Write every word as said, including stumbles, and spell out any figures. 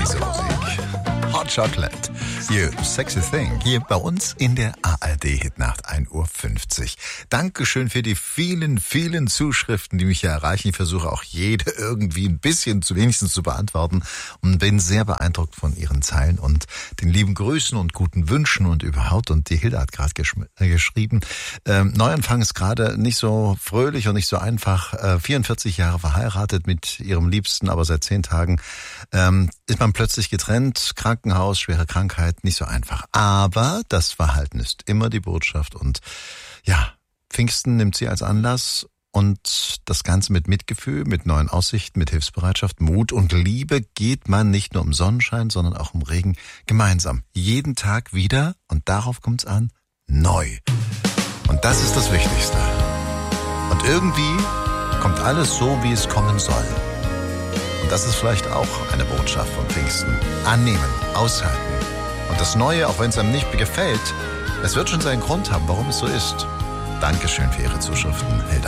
diese Musik. Hot Chocolate, You Sexy Thing, hier bei uns in der A R D-Hitnacht, ein Uhr fünfzig. Dankeschön für die vielen, vielen Zuschriften, die mich hier erreichen. Ich versuche auch jede irgendwie ein bisschen zu wenigstens zu beantworten und bin sehr beeindruckt von Ihren Zeilen und den lieben Grüßen und guten Wünschen und überhaupt. Und die Hilda hat gerade gesch- äh, geschrieben, ähm, Neuanfang ist gerade nicht so fröhlich und nicht so einfach. Äh, vierundvierzig Jahre verheiratet mit ihrem Liebsten, aber seit zehn Tagen ähm, ist man plötzlich getrennt, Krankenhaus, schwere Krankheit, nicht so einfach. Aber das Verhalten ist immer die Botschaft und ja, Pfingsten nimmt sie als Anlass und das Ganze mit Mitgefühl, mit neuen Aussichten, mit Hilfsbereitschaft, Mut und Liebe geht man nicht nur um Sonnenschein, sondern auch um Regen gemeinsam. Jeden Tag wieder, und darauf kommt's an, neu. Und das ist das Wichtigste. Und irgendwie kommt alles so, wie es kommen soll. Und das ist vielleicht auch eine Botschaft von Pfingsten. Annehmen, aushalten. Und das Neue, auch wenn es einem nicht gefällt, es wird schon seinen Grund haben, warum es so ist. Dankeschön für Ihre Zuschriften, Hilda.